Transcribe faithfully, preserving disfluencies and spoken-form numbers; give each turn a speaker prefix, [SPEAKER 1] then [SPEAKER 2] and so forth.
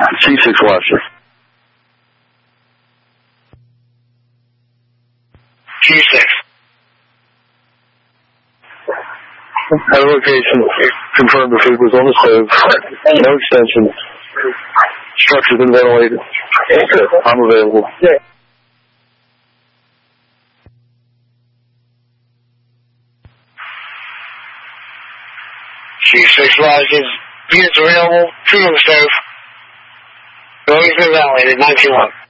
[SPEAKER 1] C six Western.
[SPEAKER 2] G six.
[SPEAKER 1] At a location, confirmed the food was on the stove. No extension. Structure's been ventilated. I'm available.
[SPEAKER 2] G six lodges. Units available. Food on the stove. Building's been ventilated. nine two one.